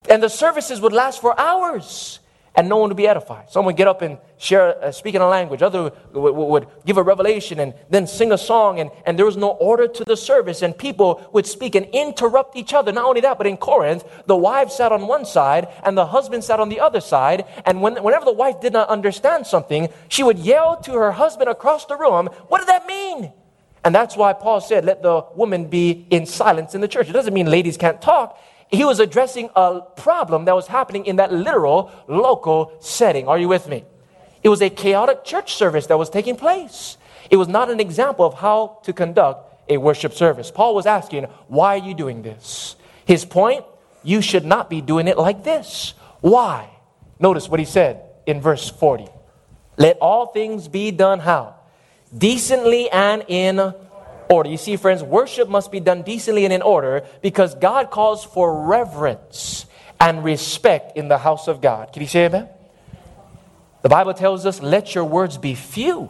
And the services would last for hours. And no one would be edified. Someone would get up and share, speak in a language. Other would give a revelation and then sing a song. And there was no order to the service. And people would speak and interrupt each other. Not only that, but in Corinth, the wife sat on one side and the husband sat on the other side. And whenever the wife did not understand something, she would yell to her husband across the room, "What did that mean?" And that's why Paul said, let the woman be in silence in the church. It doesn't mean ladies can't talk. He was addressing a problem that was happening in that literal local setting. Are you with me? It was a chaotic church service that was taking place. It was not an example of how to conduct a worship service. Paul was asking, why are you doing this? His point, you should not be doing it like this. Why? Notice what he said in verse 40. Let all things be done how? Decently and in order. You see, friends, worship must be done decently and in order because God calls for reverence and respect in the house of God. Can you say amen? The Bible tells us, let your words be few.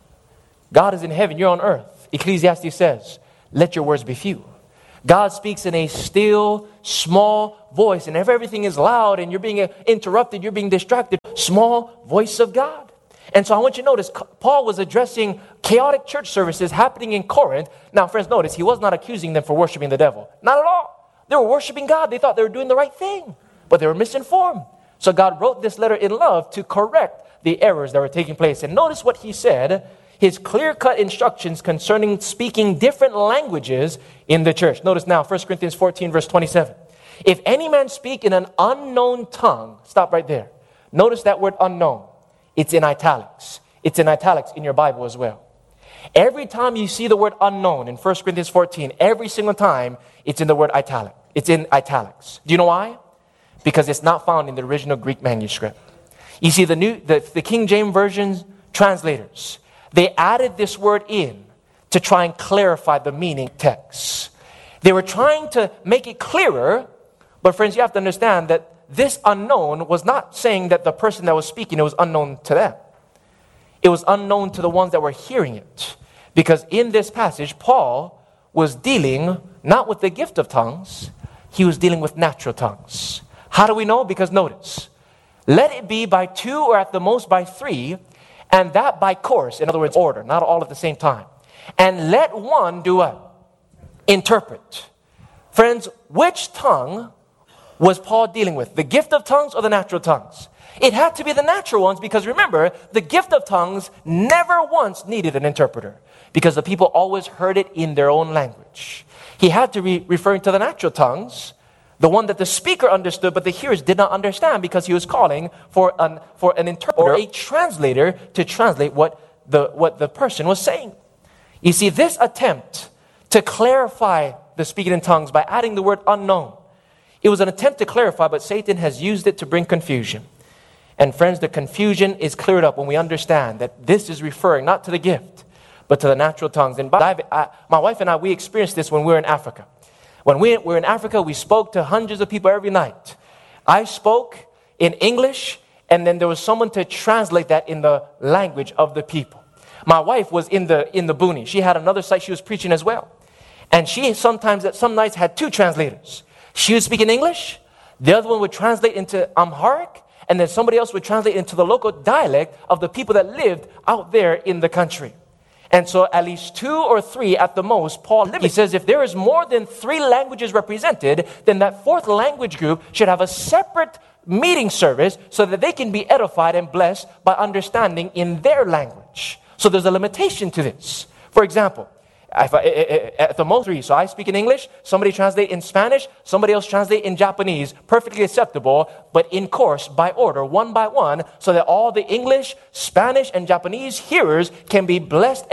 God is in heaven, you're on earth. Ecclesiastes says, let your words be few. God speaks in a still, small voice. And if everything is loud and you're being interrupted, you're being distracted, small voice of God. And so I want you to notice, Paul was addressing chaotic church services happening in Corinth. Now, friends, notice, he was not accusing them for worshiping the devil. Not at all. They were worshiping God. They thought they were doing the right thing, but they were misinformed. So God wrote this letter in love to correct the errors that were taking place. And notice what he said, his clear-cut instructions concerning speaking different languages in the church. Notice now, 1 Corinthians 14, verse 27. If any man speak in an unknown tongue, stop right there. Notice that word unknown. It's in italics. It's in italics in your Bible as well. Every time you see the word unknown in 1 Corinthians 14, every single time it's in the word italic. It's in italics. Do you know why? Because it's not found in the original Greek manuscript. You see, the King James Version translators, they added this word in to try and clarify the meaning of text. They were trying to make it clearer, but friends, you have to understand that this unknown was not saying that the person that was speaking, it was unknown to them. It was unknown to the ones that were hearing it. Because in this passage, Paul was dealing not with the gift of tongues, he was dealing with natural tongues. How do we know? Because notice, let it be by 2 or at the most by 3, and that by course, in other words, order, not all at the same time. And let one do what? Interpret. Friends, which tongue was Paul dealing with? The gift of tongues or the natural tongues? It had to be the natural ones because remember, the gift of tongues never once needed an interpreter because the people always heard it in their own language. He had to be referring to the natural tongues, the one that the speaker understood but the hearers did not understand because he was calling for an interpreter or a translator to translate what the person was saying. You see, this attempt to clarify the speaking in tongues by adding the word unknown, it was an attempt to clarify, but Satan has used it to bring confusion. And friends, the confusion is cleared up when we understand that this is referring not to the gift, but to the natural tongues. And my wife and I, we experienced this when we were in Africa. When we were in Africa, we spoke to hundreds of people every night. I spoke in English, and then there was someone to translate that in the language of the people. My wife was in the boonies. She had another site she was preaching as well. And she sometimes, at some nights, had 2 translators. She would speak in English, the other one would translate into Amharic, and then somebody else would translate into the local dialect of the people that lived out there in the country. And so at least 2 or 3 at the most, Paul, he says if there is more than 3 languages represented, then that 4th language group should have a separate meeting service so that they can be edified and blessed by understanding in their language. So there's a limitation to this. For example, at the most 3, so I speak in English, somebody translate in Spanish, somebody else translate in Japanese, perfectly acceptable, but in course, by order, one by one, so that all the English, Spanish, and Japanese hearers can be blessed